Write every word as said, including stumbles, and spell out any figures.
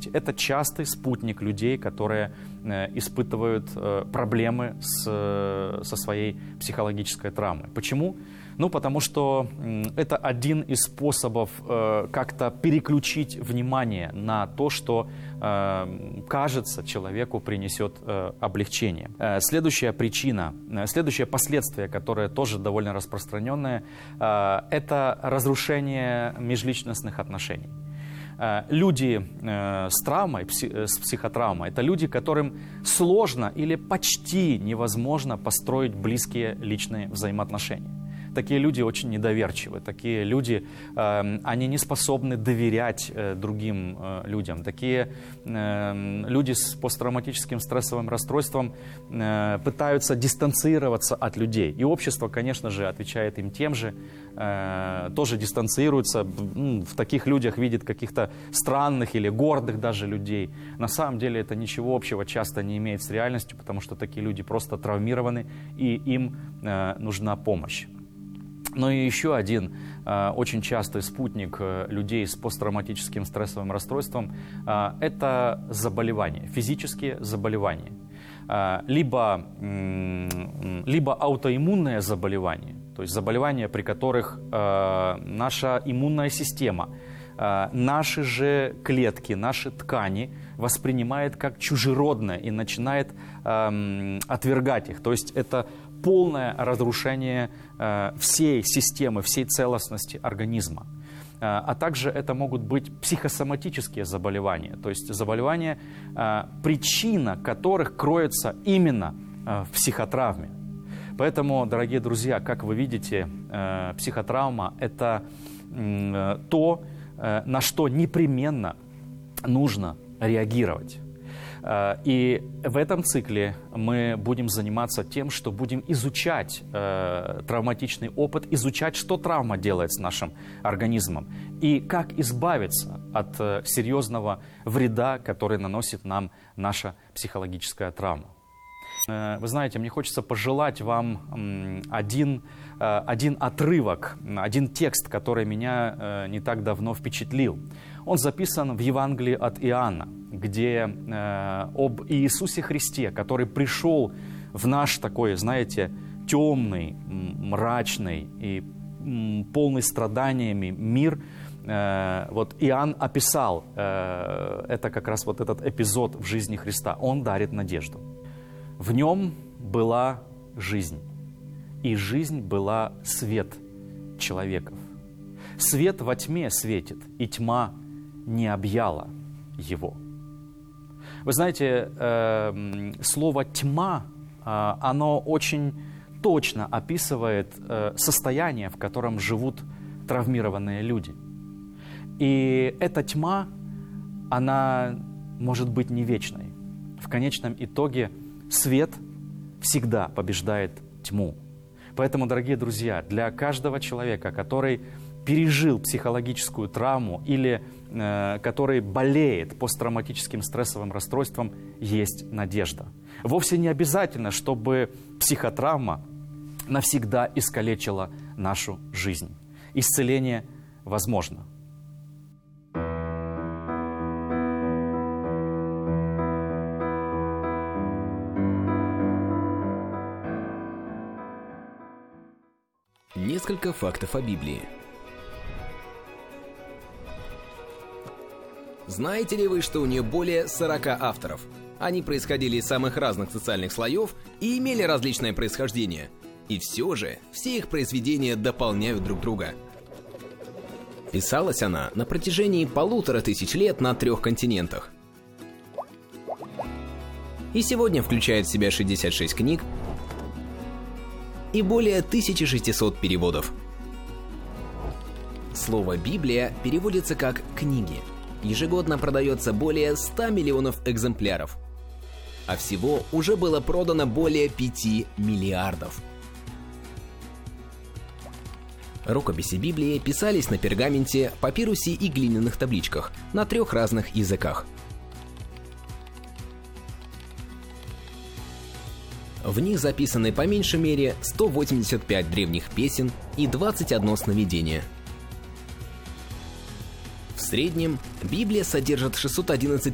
видите, это частый спутник людей, которые испытывают проблемы с, со своей психологической травмой. Почему? Ну, потому что это один из способов как-то переключить внимание на то, что, кажется, человеку принесет облегчение. Следующая причина, следующее последствие, которое тоже довольно распространенное, это разрушение межличностных отношений. Люди с травмой, с психотравмой, это люди, которым сложно или почти невозможно построить близкие личные взаимоотношения. Такие люди очень недоверчивы, такие люди, э, они не способны доверять э, другим э, людям. Такие э, люди с посттравматическим стрессовым расстройством э, пытаются дистанцироваться от людей. И общество, конечно же, отвечает им тем же, э, тоже дистанцируется, ну, в таких людях видит каких-то странных или гордых даже людей. На самом деле это ничего общего часто не имеет с реальностью, потому что такие люди просто травмированы, и им э, нужна помощь. Ну и еще один э, очень частый спутник э, людей с посттравматическим стрессовым расстройством э, – это заболевания, физические заболевания. Э, либо, э, либо аутоиммунное заболевание, то есть заболевания, при которых э, наша иммунная система, э, наши же клетки, наши ткани воспринимает как чужеродное и начинает э, отвергать их. То есть это полное разрушение э, всей системы, всей целостности организма. Э, а также это могут быть психосоматические заболевания, то есть заболевания, э, причина которых кроется именно э, в психотравме. Поэтому, дорогие друзья, как вы видите, э, психотравма – это э, то, э, на что непременно нужно реагировать. И в этом цикле мы будем заниматься тем, что будем изучать э, травматичный опыт, изучать, что травма делает с нашим организмом и как избавиться от э, серьезного вреда, который наносит нам наша психологическая травма. Э, вы знаете, мне хочется пожелать вам э, один, э, один отрывок, один текст, который меня э, не так давно впечатлил. Он записан в Евангелии от Иоанна, где э, об Иисусе Христе, который пришел в наш такой, знаете, темный, мрачный и м, полный страданиями мир. Э, вот Иоанн описал э, это как раз вот этот эпизод в жизни Христа. Он дарит надежду. В нем была жизнь, и жизнь была свет человеков. Свет во тьме светит, и тьма не объяла его. Вы знаете, э, слово «тьма», э, оно очень точно описывает э, состояние, в котором живут травмированные люди. И эта тьма, она может быть не вечной. В конечном итоге свет всегда побеждает тьму. Поэтому, дорогие друзья, для каждого человека, который пережил психологическую травму или э, который болеет посттравматическим стрессовым расстройством, есть надежда. Вовсе не обязательно, чтобы психотравма навсегда искалечила нашу жизнь. Исцеление возможно. Несколько фактов о Библии. Знаете ли вы, что у нее более сорока авторов? Они происходили из самых разных социальных слоев и имели различное происхождение. И все же, все их произведения дополняют друг друга. Писалась она на протяжении полутора тысяч лет на трех континентах. И сегодня включает в себя шестьдесят шесть книг и более тысячи шестисот переводов. Слово «Библия» переводится как «книги». Ежегодно продается более ста миллионов экземпляров. А всего уже было продано более пяти миллиардов. Рукописи Библии писались на пергаменте, папирусе и глиняных табличках на трех разных языках. В них записаны по меньшей мере сто восемьдесят пять древних песен и двадцать одно сновидение. В среднем Библия содержит шестьсот одиннадцать